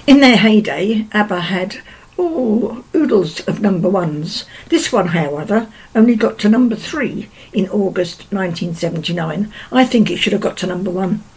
In their heyday, ABBA had oodles of number ones. This one, however, only got to number 3 in August 1979. I think it should have got to number 1.